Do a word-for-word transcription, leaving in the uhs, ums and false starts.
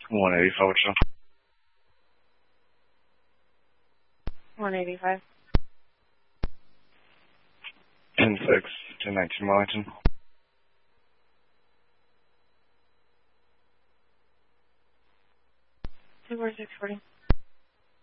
one eighty-five, what's up? one eighty-five. ten six, ten nineteen Wellington. two four six forty.